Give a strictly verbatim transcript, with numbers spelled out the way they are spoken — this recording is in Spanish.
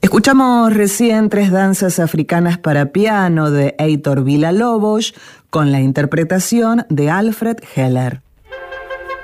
Escuchamos recién Tres danzas africanas para piano de Heitor Villa-Lobos con la interpretación de Alfred Heller.